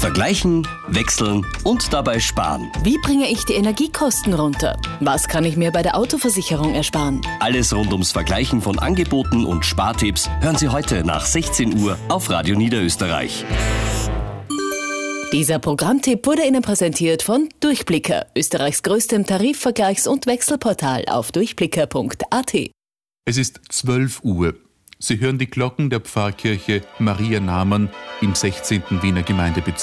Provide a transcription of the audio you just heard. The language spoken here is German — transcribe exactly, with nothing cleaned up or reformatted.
Vergleichen, wechseln und dabei sparen. Wie bringe ich die Energiekosten runter? Was kann ich mir bei der Autoversicherung ersparen? Alles rund ums Vergleichen von Angeboten und Spartipps hören Sie heute nach sechzehn Uhr auf Radio Niederösterreich. Dieser Programmtipp wurde Ihnen präsentiert von Durchblicker, Österreichs größtem Tarifvergleichs- und Wechselportal auf durchblicker punkt a t. Es ist zwölf Uhr. Sie hören die Glocken der Pfarrkirche Maria Namann im sechzehnten Wiener Gemeindebezirk.